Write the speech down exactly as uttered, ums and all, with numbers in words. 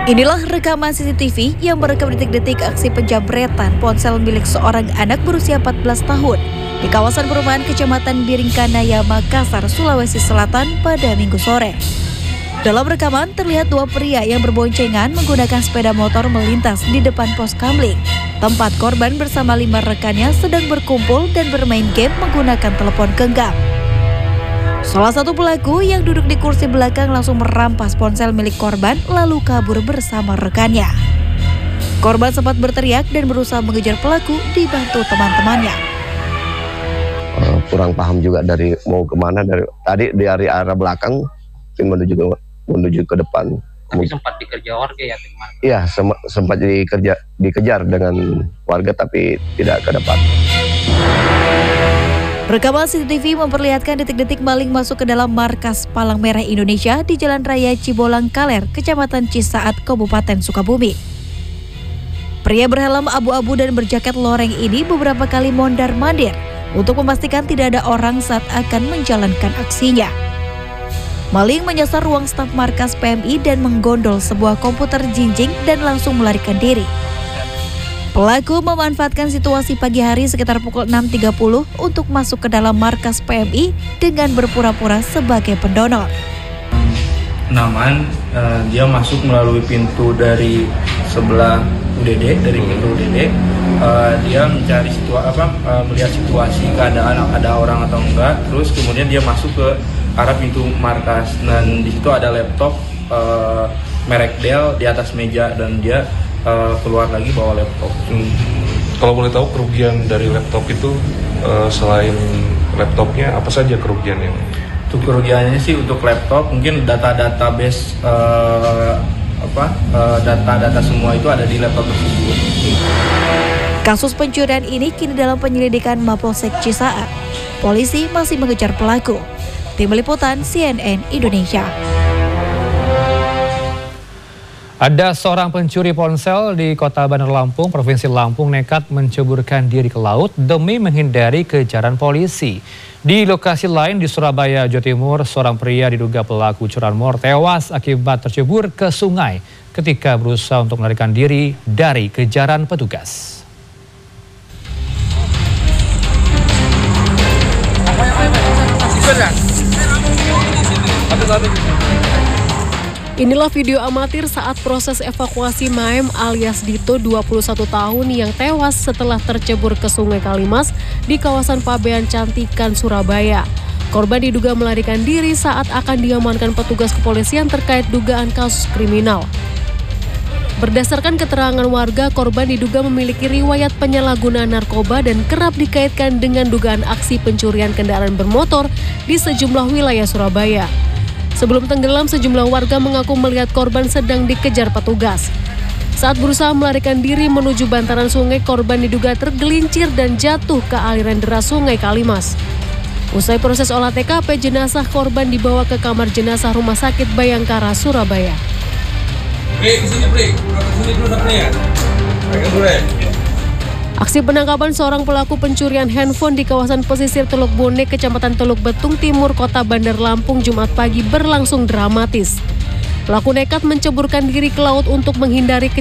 Inilah rekaman C C T V yang merekam detik-detik aksi penjamretan ponsel milik seorang anak berusia empat belas tahun di kawasan perumahan Kecamatan Biringkanaya, Makassar, Sulawesi Selatan pada Minggu sore. Dalam rekaman terlihat dua pria yang berboncengan menggunakan sepeda motor melintas di depan pos kamling, tempat korban bersama lima rekannya sedang berkumpul dan bermain game menggunakan telepon genggam. Salah satu pelaku yang duduk di kursi belakang langsung merampas ponsel milik korban lalu kabur bersama rekannya. Korban sempat berteriak dan berusaha mengejar pelaku dibantu teman-temannya. Uh, kurang paham juga dari mau kemana, dari tadi dari arah belakang menuju ke menuju ke depan. Tapi sempat dikejar warga ya? Iya, sem sempat dikejar dikejar dengan warga tapi tidak ke depan. Rekaman C C T V memperlihatkan detik-detik maling masuk ke dalam markas Palang Merah Indonesia di Jalan Raya Cibolang Kaler, Kecamatan Cisaat, Kabupaten Sukabumi. Pria berhelm abu-abu dan berjaket loreng ini beberapa kali mondar-mandir untuk memastikan tidak ada orang saat akan menjalankan aksinya. Maling menyasar ruang staf markas P M I dan menggondol sebuah komputer jinjing dan langsung melarikan diri. Pelaku memanfaatkan situasi pagi hari sekitar pukul enam tiga puluh untuk masuk ke dalam markas P M I dengan berpura-pura sebagai pendonor. Naman, uh, dia masuk melalui pintu dari sebelah U D D, dari pintu U D D. Uh, dia mencari situasi apa, uh, melihat situasi keadaan ada orang atau enggak. Terus kemudian dia masuk ke arah pintu markas dan di situ ada laptop uh, merek Dell di atas meja dan dia Uh, keluar lagi bawa laptop. Hmm. Kalau boleh tahu kerugian dari laptop itu uh, selain laptopnya apa saja kerugiannya? Untuk kerugiannya sih untuk laptop mungkin data-database uh, apa uh, data-data semua itu ada di laptop tersebut. Kasus pencurian ini kini dalam penyelidikan Mapolsek Cisaat. Polisi masih mengejar pelaku. Tim Liputan C N N Indonesia. Ada seorang pencuri ponsel di Kota Bandar Lampung, Provinsi Lampung nekat menceburkan diri ke laut demi menghindari kejaran polisi. Di lokasi lain di Surabaya, Jawa Timur, seorang pria diduga pelaku curanmor tewas akibat tercebur ke sungai ketika berusaha untuk melarikan diri dari kejaran petugas. Inilah video amatir saat proses evakuasi Maem alias Dito dua puluh satu tahun yang tewas setelah tercebur ke Sungai Kalimas di kawasan Pabean Cantikan, Surabaya. Korban diduga melarikan diri saat akan diamankan petugas kepolisian terkait dugaan kasus kriminal. Berdasarkan keterangan warga, korban diduga memiliki riwayat penyalahgunaan narkoba dan kerap dikaitkan dengan dugaan aksi pencurian kendaraan bermotor di sejumlah wilayah Surabaya. Sebelum tenggelam, sejumlah warga mengaku melihat korban sedang dikejar petugas. Saat berusaha melarikan diri menuju bantaran sungai, korban diduga tergelincir dan jatuh ke aliran deras Sungai Kalimas. Usai proses olah T K P, jenazah korban dibawa ke kamar jenazah Rumah Sakit Bayangkara, Surabaya. Break, sini break. Sini dulu sampai ya. Break dulu ya. Aksi penangkapan seorang pelaku pencurian handphone di kawasan pesisir Teluk Bone, Kecamatan Teluk Betung Timur, Kota Bandar Lampung, Jumat pagi berlangsung dramatis. Pelaku nekat menceburkan diri ke laut untuk menghindari